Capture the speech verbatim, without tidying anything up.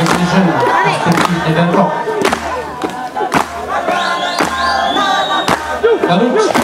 avec les jeunes, respectifs des vingt ans. Pardon.